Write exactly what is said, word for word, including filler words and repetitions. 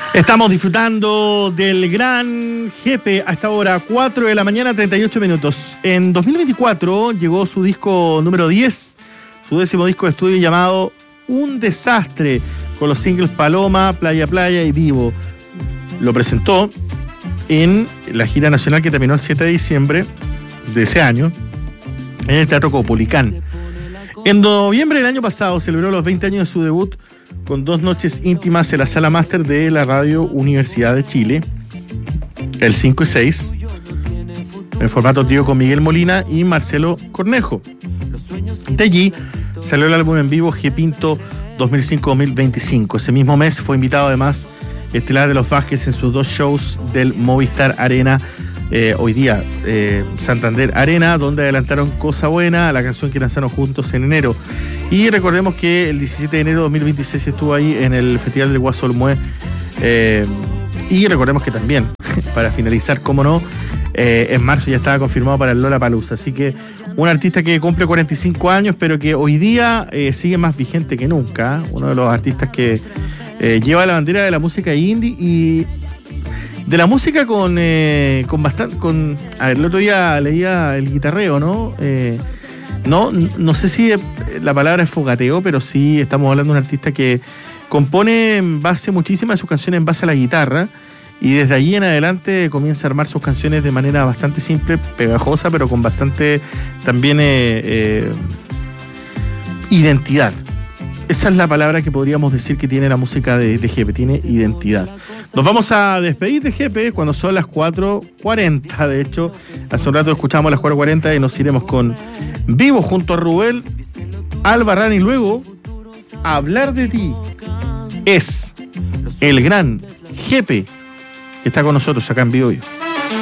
Estamos disfrutando del gran Jepe a esta hora, cuatro de la mañana, treinta y ocho minutos. En dos mil veinticuatro llegó su disco número diez, su décimo disco de estudio llamado Un Desastre, con los singles Paloma, Playa Playa y Vivo. Lo presentó en la gira nacional que terminó el siete de diciembre de ese año en el Teatro Caupolicán. En noviembre del año pasado celebró los veinte años de su debut con dos noches íntimas en la Sala Máster de la Radio Universidad de Chile, el cinco y seis, en formato trío con Miguel Molina y Marcelo Cornejo. De allí salió el álbum en vivo G Pinto dos mil cinco dos mil veinticinco. Ese mismo mes fue invitado además estelar de los Vázquez en sus dos shows del Movistar Arena, eh, hoy día eh, Santander Arena, donde adelantaron Cosa Buena, la canción que lanzaron juntos en enero. Y recordemos que el diecisiete de enero de dos mil veintiséis estuvo ahí en el Festival del Guaso Olmué. Eh, y recordemos que también, para finalizar, cómo no, eh, en marzo ya estaba confirmado para el Lollapalooza. Así que un artista que cumple cuarenta y cinco años, pero que hoy día eh, sigue más vigente que nunca. Uno de los artistas que eh, lleva la bandera de la música indie y de la música con, eh, con bastante... Con, a ver, el otro día leía el guitarreo, ¿no? Eh, No, no sé si la palabra es fogateo, pero sí estamos hablando de un artista que compone en base, muchísimas de sus canciones en base a la guitarra, y desde allí en adelante comienza a armar sus canciones de manera bastante simple, pegajosa, pero con bastante también eh, eh, identidad. Esa es la palabra que podríamos decir que tiene la música de, de Jepe, tiene identidad. Nos vamos a despedir de Jepe cuando son las cuatro cuarenta. De hecho, hace un rato escuchamos las cuatro cuarenta y nos iremos con Vivo junto a Rubén Albarrán, y luego Hablar de Ti. Es el gran Jepe que está con nosotros acá en Vivo.